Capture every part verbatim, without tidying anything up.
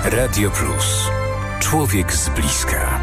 Radio Plus. Człowiek z bliska.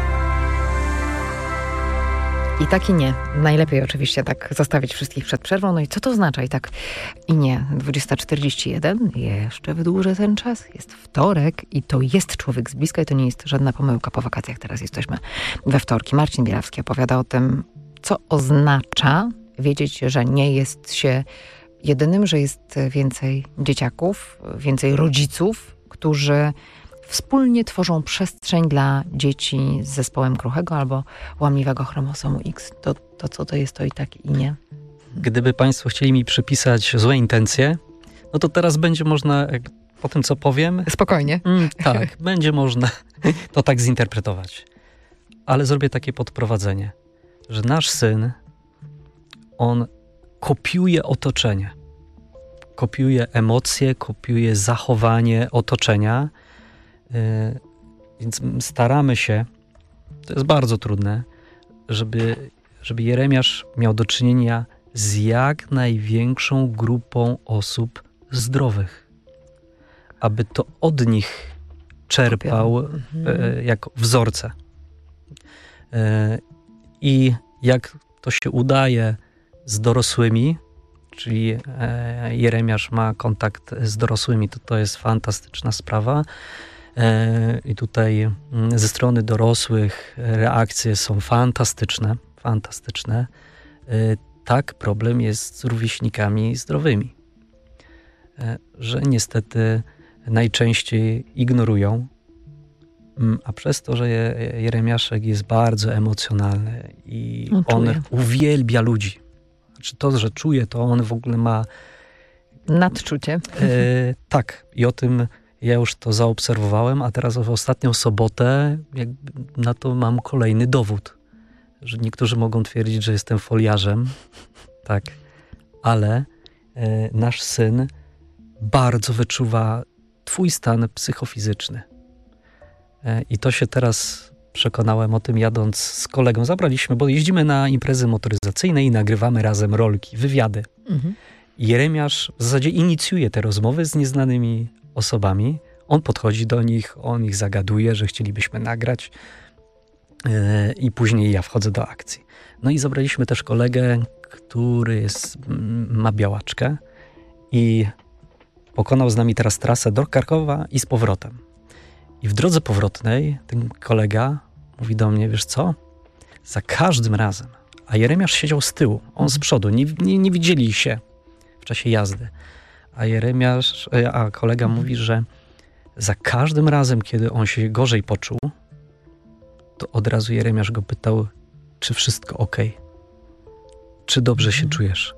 I tak i nie. Najlepiej oczywiście tak zostawić wszystkich przed przerwą. No i co to oznacza? I tak i nie. dwudziesta czterdzieści jeden. Jeszcze wydłużę ten czas. Jest wtorek i to jest Człowiek z bliska i to nie jest żadna pomyłka po wakacjach. Teraz jesteśmy we wtorki. Marcin Bielawski opowiada o tym, co oznacza wiedzieć, że nie jest się jedynym, że jest więcej dzieciaków, więcej rodziców, którzy wspólnie tworzą przestrzeń dla dzieci z zespołem kruchego albo łamliwego chromosomu X. To, to co to jest, to i tak i nie. Gdyby Państwo chcieli mi przypisać złe intencje, no to teraz będzie można, po tym co powiem... Spokojnie. Mm, tak, będzie można to tak zinterpretować. Ale zrobię takie podprowadzenie, że nasz syn, on kopiuje otoczenie. Kopiuje emocje, kopiuje zachowanie otoczenia. Yy, więc staramy się, to jest bardzo trudne, żeby, żeby Jeremiasz miał do czynienia z jak największą grupą osób zdrowych. Aby to od nich czerpał yy, jako wzorce. Yy, I jak to się udaje z dorosłymi, czyli e, Jeremiasz ma kontakt z dorosłymi, to to jest fantastyczna sprawa. E, I tutaj m, ze strony dorosłych reakcje są fantastyczne, fantastyczne. E, tak, problem jest z rówieśnikami zdrowymi, e, że niestety najczęściej ignorują, m, a przez to, że Je, Jeremiaszek jest bardzo emocjonalny i on, on uwielbia ludzi. Czy to, że czuje, to on w ogóle ma... Nadczucie. E, tak. I o tym ja już to zaobserwowałem, a teraz w ostatnią sobotę jakby na to mam kolejny dowód. Że niektórzy mogą twierdzić, że jestem foliarzem. Tak. Ale e, nasz syn bardzo wyczuwa twój stan psychofizyczny. E, I to się teraz... Przekonałem o tym jadąc z kolegą. Zabraliśmy, bo jeździmy na imprezy motoryzacyjne i nagrywamy razem rolki, wywiady. Mhm. Jeremiasz w zasadzie inicjuje te rozmowy z nieznanymi osobami. On podchodzi do nich, on ich zagaduje, że chcielibyśmy nagrać yy, i później ja wchodzę do akcji. No i zabraliśmy też kolegę, który jest, ma białaczkę i pokonał z nami teraz trasę do Krakowa i z powrotem. I w drodze powrotnej ten kolega mówi do mnie, wiesz co, za każdym razem, a Jeremiasz siedział z tyłu, on z przodu, nie, nie, nie widzieli się w czasie jazdy, a Jeremiasz, a kolega mhm. mówi, że za każdym razem, kiedy on się gorzej poczuł, to od razu Jeremiasz go pytał, czy wszystko okej, czy dobrze mhm. się czujesz.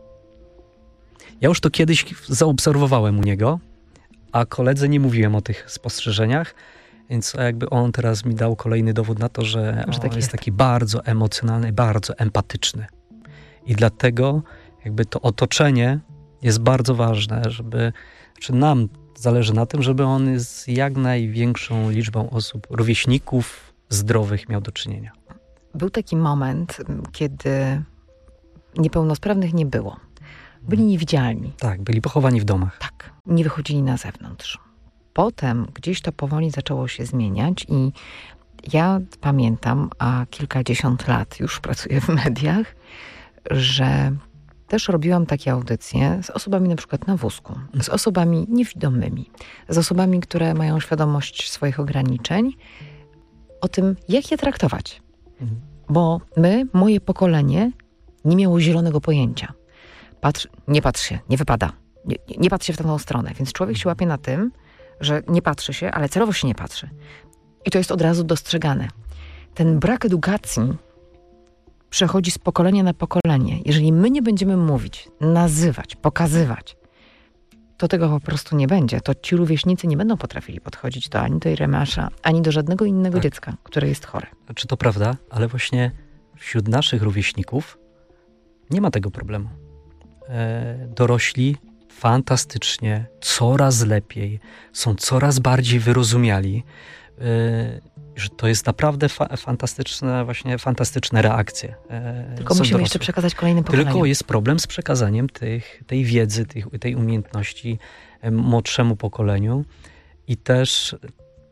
Ja już to kiedyś zaobserwowałem u niego, a koledze nie mówiłem o tych spostrzeżeniach, więc jakby on teraz mi dał kolejny dowód na to, że, że on tak jest, jest taki bardzo emocjonalny, bardzo empatyczny. I dlatego jakby to otoczenie jest bardzo ważne, żeby, czy nam zależy na tym, żeby on z jak największą liczbą osób, rówieśników zdrowych miał do czynienia. Był taki moment, kiedy niepełnosprawnych nie było. Byli niewidzialni. Tak, byli pochowani w domach. Tak, nie wychodzili na zewnątrz. Potem gdzieś to powoli zaczęło się zmieniać i ja pamiętam, a kilkadziesiąt lat już pracuję w mediach, że też robiłam takie audycje z osobami na przykład na wózku, z osobami niewidomymi, z osobami, które mają świadomość swoich ograniczeń, o tym, jak je traktować. Mhm. Bo my, moje pokolenie, nie miało zielonego pojęcia. Patrz, nie patrz się, nie wypada. Nie, nie patrz się w tamtą stronę. Więc człowiek się łapie na tym, że nie patrzy się, ale celowo się nie patrzy. I to jest od razu dostrzegane. Ten brak edukacji przechodzi z pokolenia na pokolenie. Jeżeli my nie będziemy mówić, nazywać, pokazywać, to tego po prostu nie będzie. To ci rówieśnicy nie będą potrafili podchodzić do ani do Jeremiasza, ani do żadnego innego tak. dziecka, które jest chore. Czy to prawda? Ale właśnie wśród naszych rówieśników nie ma tego problemu. E, dorośli fantastycznie, coraz lepiej, są coraz bardziej wyrozumiali, yy, że to jest naprawdę fa- fantastyczne, właśnie fantastyczne reakcje. Yy, Tylko musimy dorosłych. Jeszcze przekazać kolejnym pokoleniom. Tylko jest problem z przekazaniem tych, tej wiedzy, tych, tej umiejętności młodszemu pokoleniu i też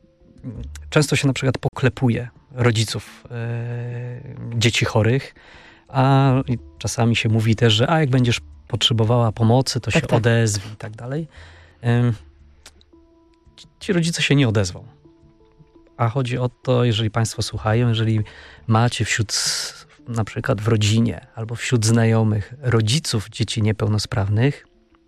często się na przykład poklepuje rodziców dzieci chorych, a czasami się mówi też, że a jak będziesz potrzebowała pomocy, to tak, się tak. odezwij i tak dalej. Ci rodzice się nie odezwą. A chodzi o to, jeżeli państwo słuchają, jeżeli macie wśród, na przykład w rodzinie albo wśród znajomych rodziców dzieci niepełnosprawnych,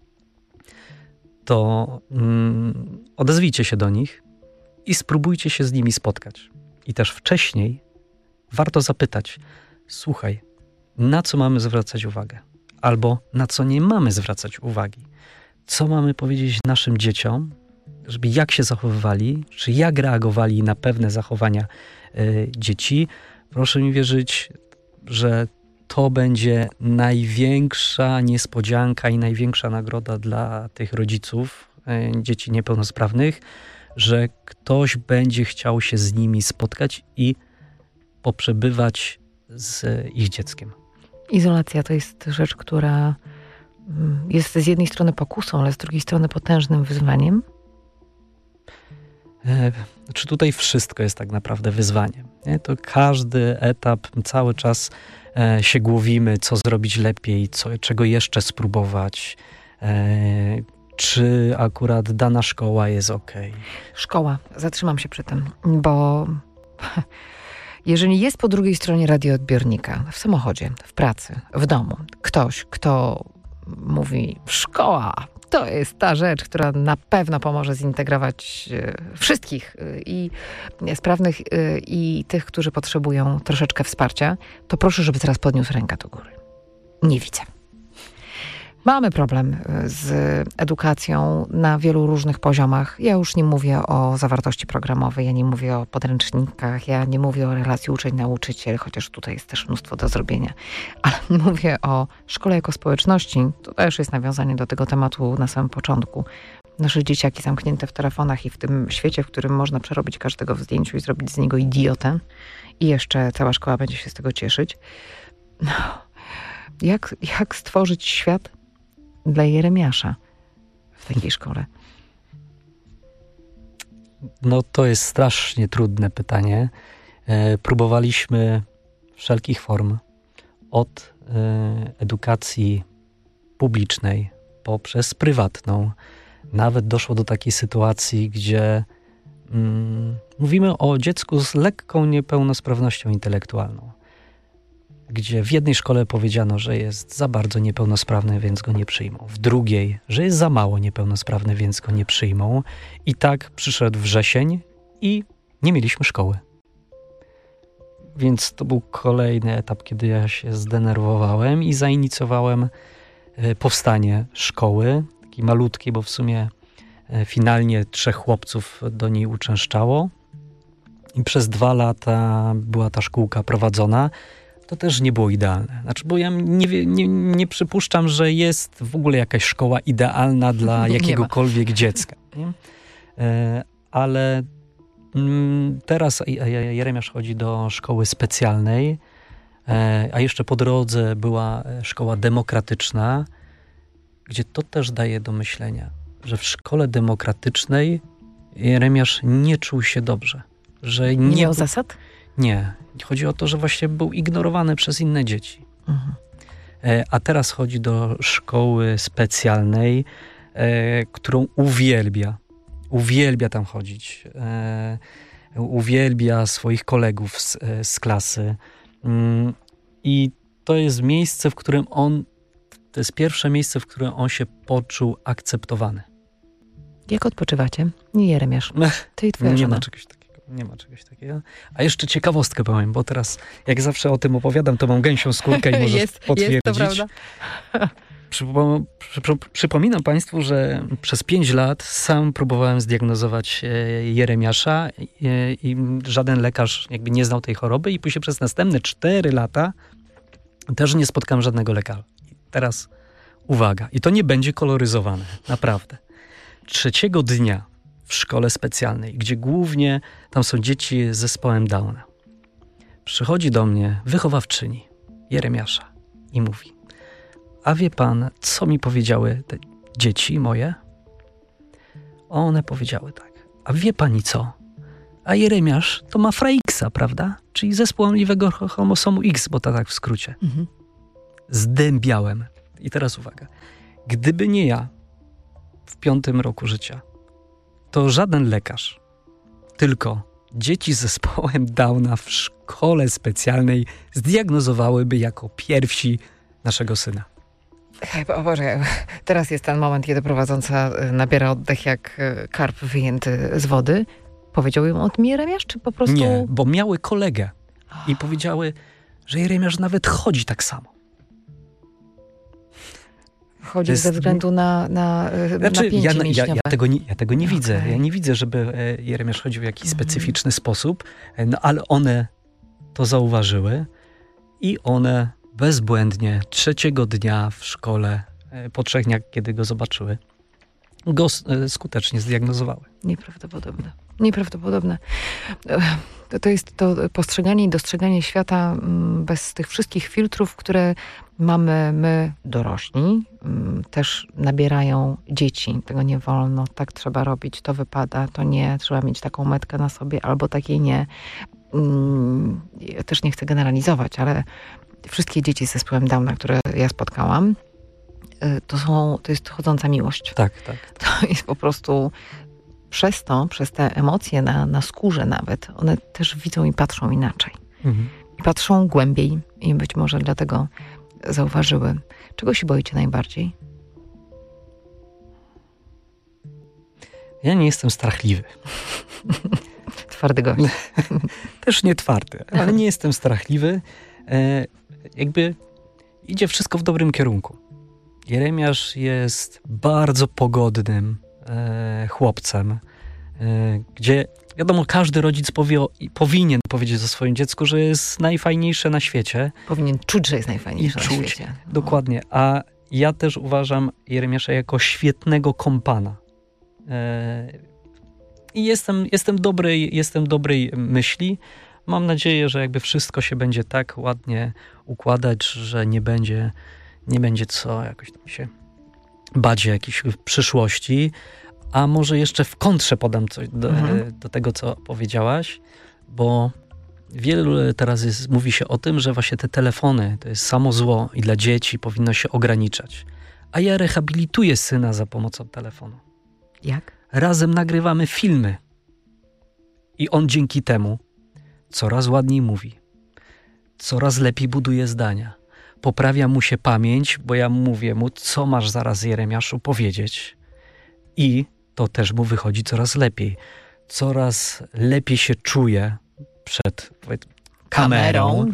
to mm, odezwijcie się do nich i spróbujcie się z nimi spotkać. I też wcześniej warto zapytać, słuchaj, na co mamy zwracać uwagę? Albo na co nie mamy zwracać uwagi? Co mamy powiedzieć naszym dzieciom, żeby jak się zachowywali, czy jak reagowali na pewne zachowania y, dzieci? Proszę mi wierzyć, że to będzie największa niespodzianka i największa nagroda dla tych rodziców y, dzieci niepełnosprawnych, że ktoś będzie chciał się z nimi spotkać i poprzebywać z ich dzieckiem. Izolacja to jest rzecz, która jest z jednej strony pokusą, ale z drugiej strony potężnym wyzwaniem. E, czy tutaj wszystko jest tak naprawdę wyzwaniem? Nie? To każdy etap, cały czas e, się głowimy, co zrobić lepiej, co, czego jeszcze spróbować, e, czy akurat dana szkoła jest okej. Szkoła, zatrzymam się przy tym, bo jeżeli jest po drugiej stronie radioodbiornika, w samochodzie, w pracy, w domu, ktoś, kto mówi szkoła, to jest ta rzecz, która na pewno pomoże zintegrować wszystkich i sprawnych i tych, którzy potrzebują troszeczkę wsparcia, to proszę, żeby teraz podniósł rękę do góry. Nie widzę. Mamy problem z edukacją na wielu różnych poziomach. Ja już nie mówię o zawartości programowej, ja nie mówię o podręcznikach, ja nie mówię o relacji uczeń-nauczyciel, chociaż tutaj jest też mnóstwo do zrobienia, ale mówię o szkole jako społeczności. To też jest nawiązanie do tego tematu na samym początku. Nasze dzieciaki zamknięte w telefonach i w tym świecie, w którym można przerobić każdego w zdjęciu i zrobić z niego idiotę i jeszcze cała szkoła będzie się z tego cieszyć. No, jak, jak stworzyć świat dla Jeremiasza w takiej szkole? No to jest strasznie trudne pytanie. E, próbowaliśmy wszelkich form od e, edukacji publicznej poprzez prywatną. Nawet doszło do takiej sytuacji, gdzie mm, mówimy o dziecku z lekką niepełnosprawnością intelektualną, gdzie w jednej szkole powiedziano, że jest za bardzo niepełnosprawny, więc go nie przyjmą. W drugiej, że jest za mało niepełnosprawny, więc go nie przyjmą. I tak przyszedł wrzesień i nie mieliśmy szkoły. Więc to był kolejny etap, kiedy ja się zdenerwowałem i zainicjowałem powstanie szkoły, takiej malutkiej, bo w sumie finalnie trzech chłopców do niej uczęszczało. I przez dwa lata była ta szkółka prowadzona. To też nie było idealne. Znaczy, bo ja nie, nie, nie przypuszczam, że jest w ogóle jakaś szkoła idealna dla jakiegokolwiek dziecka. Nie? E, ale mm, teraz Jeremiasz chodzi do szkoły specjalnej, e, a jeszcze po drodze była szkoła demokratyczna, gdzie to też daje do myślenia, że w szkole demokratycznej Jeremiasz nie czuł się dobrze. Że nie, nie miał zasad? Nie. Chodzi o to, że właśnie był ignorowany przez inne dzieci. Mhm. E, a teraz chodzi do szkoły specjalnej, e, którą uwielbia. Uwielbia tam chodzić. E, uwielbia swoich kolegów z, z klasy. Mm, I to jest miejsce, w którym on, to jest pierwsze miejsce, w którym on się poczuł akceptowany. Jak odpoczywacie? Nie, Jeremiasz. Ty i twoja Nie żona. ma czegoś takiego. Nie ma czegoś takiego. A jeszcze ciekawostkę powiem, bo teraz jak zawsze o tym opowiadam, to mam gęsią skórkę i możesz jest, potwierdzić. Jest to prawda. Przypo, przy, przypominam Państwu, że przez pięć lat sam próbowałem zdiagnozować Jeremiasza i, i żaden lekarz jakby nie znał tej choroby i później przez następne cztery lata też nie spotkałem żadnego lekarza. I teraz uwaga, i to nie będzie koloryzowane, naprawdę. Trzeciego dnia w szkole specjalnej, gdzie głównie tam są dzieci z zespołem Downa. Przychodzi do mnie wychowawczyni Jeremiasza i mówi: a wie pan, co mi powiedziały te dzieci moje? One powiedziały tak: a wie pani co? a Jeremiasz to ma fra X-a, prawda? Czyli zespół łamliwego chromosomu X, bo to tak w skrócie. Mhm. Zdębiałem. I teraz uwaga. Gdyby nie ja w piątym roku życia, to żaden lekarz, tylko dzieci z zespołem Downa w szkole specjalnej zdiagnozowałyby jako pierwsi naszego syna. O Boże, teraz jest ten moment, kiedy prowadząca nabiera oddech jak karp wyjęty z wody. Powiedział ją o tym Jeremiasz, czy po prostu... Nie, bo miały kolegę i powiedziały, że Jeremiasz nawet chodzi tak samo. Chodzi jest... ze względu na, na znaczy, napięcie ja, mięśniowe. Ja, ja tego nie, ja tego nie okay. widzę. Ja nie widzę, żeby Jeremiasz chodził w jakiś mm. specyficzny sposób, no ale one to zauważyły i one bezbłędnie trzeciego dnia w szkole, po trzech dniach, kiedy go zobaczyły, go skutecznie zdiagnozowały. Nieprawdopodobne. Nieprawdopodobne. To, to jest to postrzeganie i dostrzeganie świata bez tych wszystkich filtrów, które mamy my dorośli. Też nabierają dzieci. Tego nie wolno, tak trzeba robić, to wypada, to nie. Trzeba mieć taką metkę na sobie, albo takiej nie. Ja też nie chcę generalizować, ale wszystkie dzieci z zespołem Downa, które ja spotkałam, to są, to jest chodząca miłość. Tak, tak. To jest po prostu przez to, przez te emocje na, na skórze nawet, one też widzą i patrzą inaczej. Mhm. I patrzą głębiej i być może dlatego zauważyły. Czego się boicie najbardziej? Ja nie jestem strachliwy. Twardy gość. Też nie twardy, ale nie jestem strachliwy. E, jakby idzie wszystko w dobrym kierunku. Jeremiasz jest bardzo pogodnym e, chłopcem, e, gdzie wiadomo, każdy rodzic powie, powinien powiedzieć o swoim dziecku, że jest najfajniejsze na świecie. Powinien czuć, że jest najfajniejsze na czuć, świecie. Dokładnie. A ja też uważam Jeremiasza jako świetnego kompana. E, I jestem, jestem, dobrej, jestem dobrej myśli. Mam nadzieję, że jakby wszystko się będzie tak ładnie układać, że nie będzie, nie będzie co jakoś tam się bać jakiejś przyszłości. A może jeszcze w kontrze podam coś do, mhm. do tego, co powiedziałaś, bo wielu teraz jest, mówi się o tym, że właśnie te telefony to jest samo zło i dla dzieci powinno się ograniczać. A ja rehabilituję syna za pomocą telefonu. Jak? Razem nagrywamy filmy. I on dzięki temu coraz ładniej mówi. Coraz lepiej buduje zdania. Poprawia mu się pamięć, bo ja mówię mu, co masz zaraz, Jeremiaszu, powiedzieć. I to też mu wychodzi coraz lepiej. Coraz lepiej się czuje przed kamerą.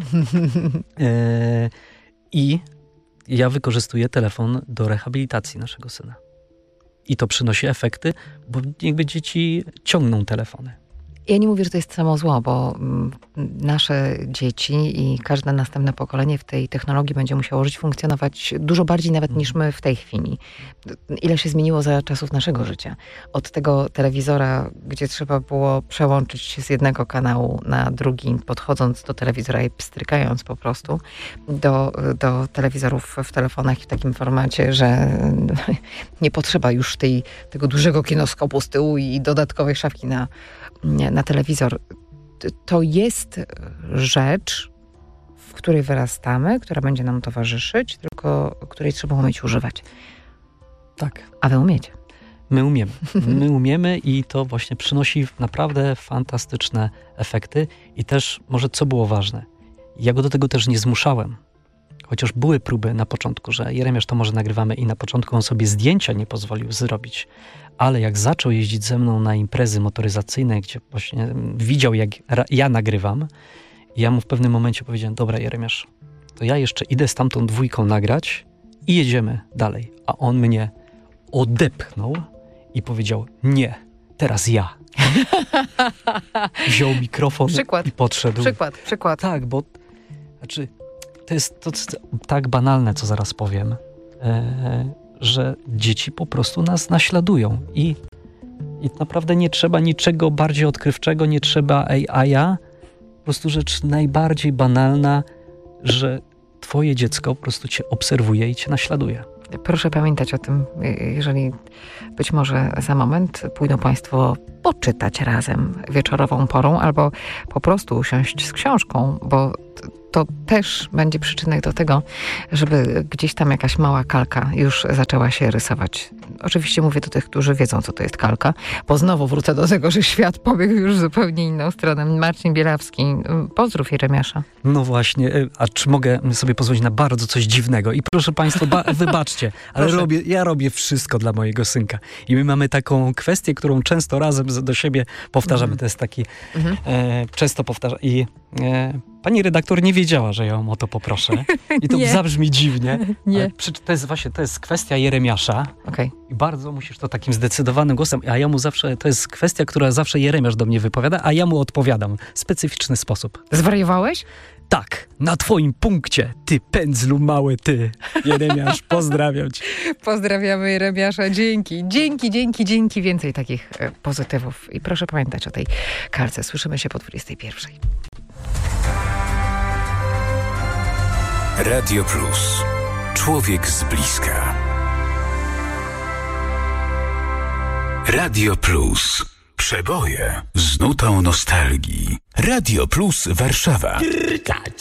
e, I ja wykorzystuję telefon do rehabilitacji naszego syna. I to przynosi efekty, bo jakby dzieci ciągną telefony. Ja nie mówię, że to jest samo zło, bo nasze dzieci i każde następne pokolenie w tej technologii będzie musiało żyć, funkcjonować dużo bardziej nawet niż my w tej chwili. Ile się zmieniło za czasów naszego życia. Od tego telewizora, gdzie trzeba było przełączyć się z jednego kanału na drugi, podchodząc do telewizora i pstrykając po prostu, do, do telewizorów w telefonach w takim formacie, że nie potrzeba już tej, tego dużego kinoskopu z tyłu i dodatkowej szafki na na telewizor. To jest rzecz, w której wyrastamy, która będzie nam towarzyszyć, tylko której trzeba umieć używać. Tak. A wy umiecie. My umiemy. My umiemy i to właśnie przynosi naprawdę fantastyczne efekty. I też może co było ważne, ja go do tego też nie zmuszałem. Chociaż były próby na początku, że Jeremiasz, to może nagrywamy, i na początku on sobie zdjęcia nie pozwolił zrobić. Ale jak zaczął jeździć ze mną na imprezy motoryzacyjne, gdzie właśnie widział, jak ja nagrywam, ja mu w pewnym momencie powiedziałem, dobra, Jeremiasz, to ja jeszcze idę z tamtą dwójką nagrać i jedziemy dalej. A on mnie odepchnął i powiedział, nie, teraz ja. Wziął mikrofon przykład, i podszedł. Przykład, przykład. Tak, bo znaczy, to jest to tak banalne, co zaraz powiem, e, że dzieci po prostu nas naśladują i, i naprawdę nie trzeba niczego bardziej odkrywczego, nie trzeba A I-a. Po prostu rzecz najbardziej banalna, że twoje dziecko po prostu cię obserwuje i cię naśladuje. proszę pamiętać o tym, jeżeli być może za moment pójdą Państwo poczytać razem wieczorową porą albo po prostu usiąść z książką, bo to też będzie przyczynek do tego, żeby gdzieś tam jakaś mała kalka już zaczęła się rysować. Oczywiście mówię do tych, którzy wiedzą, co to jest kalka, bo znowu wrócę do tego, że świat pobiegł już zupełnie inną stronę. Marcin Bielawski, pozdrów Jeremiasza. No właśnie, a czy mogę sobie pozwolić na bardzo coś dziwnego? I proszę Państwa, ba- wybaczcie, ale robię, ja robię wszystko dla mojego synka. I my mamy taką kwestię, którą często razem do siebie powtarzamy. Mm. To jest taki, mm. e, często powtarzam. I e, pani redaktor nie wiedziała, że ją o to poproszę. I to zabrzmi dziwnie. Nie. Przy, to jest właśnie, to jest kwestia Jeremiasza. Okay. I bardzo musisz to takim zdecydowanym głosem, a ja mu zawsze, to jest kwestia, która zawsze Jeremiasz do mnie wypowiada, a ja mu odpowiadam w specyficzny sposób. Zwariowałeś? Tak, na twoim punkcie, ty pędzlu mały ty. Jeremiasz, pozdrawiam cię. Pozdrawiamy Jeremiasza, dzięki, dzięki, dzięki, dzięki. Więcej takich e, pozytywów. I proszę pamiętać o tej kalce. Słyszymy się po dwudziestej pierwszej. Radio Plus. Człowiek z bliska. Radio Plus. Przeboje z nutą nostalgii. Radio Plus Warszawa.